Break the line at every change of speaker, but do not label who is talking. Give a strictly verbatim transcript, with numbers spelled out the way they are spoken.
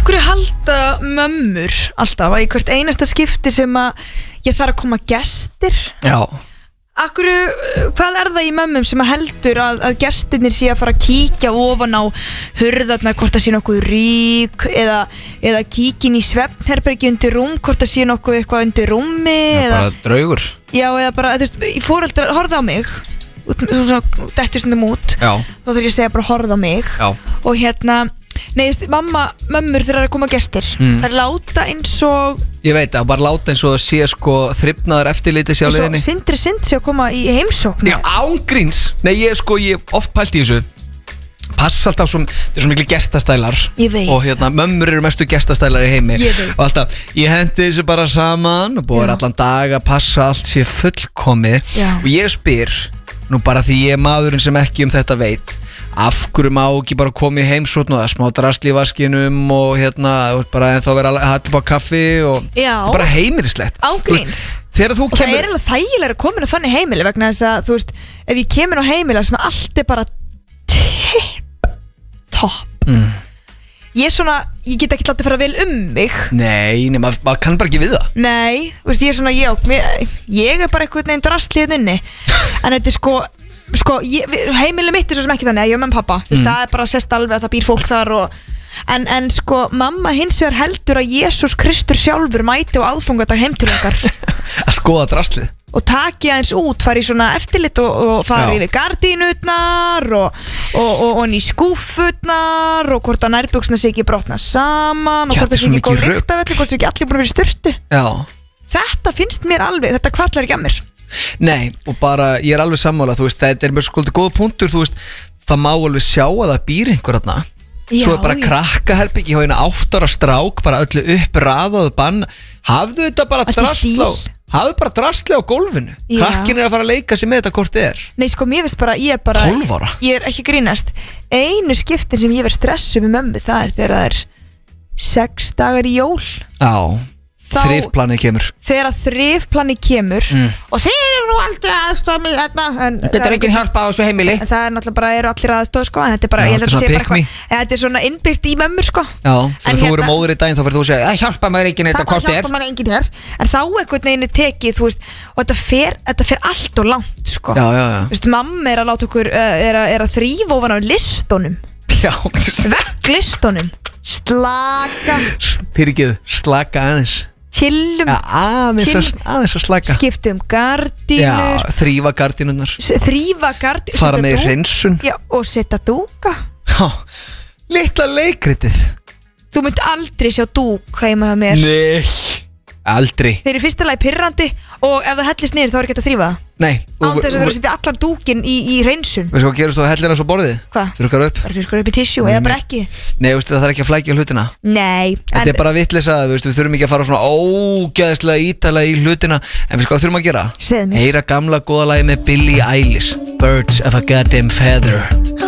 Af hverju halda mömmur alltaf að í hvert einasta skipti sem að ég þarf að koma gestir?
Já.
Af hverju, hvað er það í mömmum sem að heldur að, að gestirnir sé að fara að kíkja ofan á hurðarnar hvort það sé nokkuð rík eða, eða kíkin í svefnherbergi undir rúm hvort það sé nokkuð eitthvað undir rúmi
Já,
eða,
bara draugur.
Já, eða bara, þú veist, foreldrar horfðu á mig svona, dettur stundum út
Já.
þá þarf ég að segja bara horfðu á mig
Já.
og hérna Nei, mamma, mömmur þegar það er að koma gestir mm. Það er láta eins og
Ég veit að bara láta eins og að sé sko þrifnaðar eftirliti sjá leiðinni.
Eins og Sindri Sindri sé að koma í heimsókn.
Já, ángríns. Nei, ég sko, ég oft pælt í þessu. Passa alltaf svo, þetta er svo miklu gestastælar.
Ég veit.
Og hérna, mömmur eru mestu gestastælar í heimi.
Ég veit.
Og alltaf, ég hendi þessu bara saman og búið allan dag að passa allt sé fullkomið.
Já.
Og ég spyr, nú bara því ég er maðurinn sem ekki um þetta veit, af hverju má ekki bara koma í heimsókn og það er smá drasl í vaskinum og hérna bara en þá vera að hætta upp á kaffi og
Já.
bara heimilislegt.
Ágríns.
Þegar þú
Og
kemur
það er alveg þægilega að koma inn á þannig heimili vegna þess að, þú veist, ef ég kemur á heimili sem allt er bara tipp topp
mm.
Ég er svona, ég get ekki látið að fara vel um mig.
Nei, nei, maður mað kann bara ekki við það.
Nei, þú veist, ég er svona, ég, ég, ég er bara eitthvað neginn drastlið inni en þetta er sko Sko, ég, heimili mitt er svo sem ekki þannig að ég er með pappa, þú veist,
Mm.
það er bara sérst alveg að það býr fólk þar og en, en sko, mamma hins vegar heldur að Jesús Kristur sjálfur mæti á aðfangadag heim til okkar
Að skoða draslið.
og taki aðeins út, fari í svona eftirlit og, og fari
Já.
yfir gardínutnar og, og, og, og ný skúffutnar og hvort að nærbuxna sé ekki brotna saman og
Já,
hvort
þetta er
það sé
svo
ekki góð
mikið rugl.
lyktavelli, hvort það sé ekki allir búin að vera í sturtu.
Já.
Þetta finnst mér alveg, þetta kvallar ekki að mér.
Nei, og bara, ég er alveg sammála, þú veist, þetta er með svolítið góða punktur, þú veist, það má alveg sjá að það býr einhver þarna. Svo er bara
já.
krakkaherbyggi hjá eina átt ára strák, bara öllu uppraðað bann, hafðu þetta bara
Allt í
drasla á,
stíl.
hafðu bara drasla á gólfinu.
Já.
Krakkin er að fara að leika sig með þetta hvort þið er.
Nei, sko, mér veist bara, ég er bara
tólf ára.
Ég er ekki að grínast. Einu skiptin sem ég verð stressuð með mömmu, það er þegar það er sex dagar í jól.
Já,
Þá-
þrifplanið kemur.
Þegar að þrifplani kemur
Mm.
og þeir eru nú aldrei aðstofa mig hérna en
Þetta er engin hjálpa á þessu heimili.
En það er náttúrulega bara, eru allir aðstofa sko. En þetta er bara,
Já,
ég held
þetta er
að þetta sé
svona
bara
pick me.
eitthvað ja, Þetta er svona innbyggt í mömmur sko.
Já, þegar
En
þú eru
hérna-
móður í daginn þá fyrir þú að segja, það hjálpa maður ekki neitt að
Það
hvort þið er.
hjálpa mann enginn hér. En þá einhvern veginn er tekið, þú veist. Og þetta fer, þetta fer allt og langt sko.
Já, já, já.
Þú veist, mamma er að láta okkur uh, er, að, er að þrífa ofan á listunum
Já,
Vegglistunum Slaka
fyrirgeðu, slaka aðeins.
Chillum
Já, aðeins,
Chill.
að, aðeins að slaka.
Skiptum gardínur
Já, þrýfa gardínurnar,
s- Þrífa gardínur
fara með í hreinsun.
Já, og setja dúka.
Já, litla leikritið.
Þú munt aldrei sjá dúk heima hjá mér.
Nei, aldrei.
Þeir eru í fyrsta lagi pirrandi og ef það hellist niður þá er ekki hægt að þrífa það.
Nei.
Án þess að þeir eru að setja allan dúkin í, í hreinsun.
Veistu hvað gerist þú að hellir hans á borðið?
Hvað?
Þurrkar upp?
Bara þurrkar upp í tissue eða bara ekki.
Nei, veistu það þarf ekki að flækja hlutina.
Nei.
Þetta er bara vitleysa, þú veist, við þurfum ekki að fara svona ógeðslega ítalega í hlutina. En við sko, hvað þurfum að gera?
Segðu mér.
Heyra gamla góða lagi með Billie Eilish, Birds of a Goddamn Feather.